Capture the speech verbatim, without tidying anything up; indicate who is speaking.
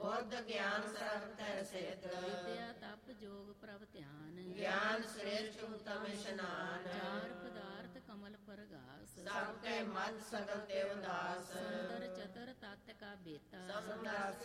Speaker 1: ਬੁੱਧ ਗਿਆਨ ਸਰਬ ਤੈ ਸਿੱਧ।
Speaker 2: ਵਿਦਿਆ ਤਪ ਜੋਗ ਪ੍ਰਭ ਧਿਆਨ,
Speaker 1: ਗਿਆਨ ਸ੍ਰੇਸ਼ਟ ਉਤਮ ਇਸ਼ਨਾਨ।
Speaker 2: ਚਾਰ ਪਦਾਰਥ ਕਮਲ ਪਰਗਾਸ,
Speaker 1: ਸਭ ਕੈ ਮਤ ਸਗਲ ਤੇ ਉਦਾਸ।
Speaker 2: ਸੁੰਦਰ ਚਤਰ ਤਤ ਕਾ ਬੇਤਾ,
Speaker 1: ਸਭ ਦਾ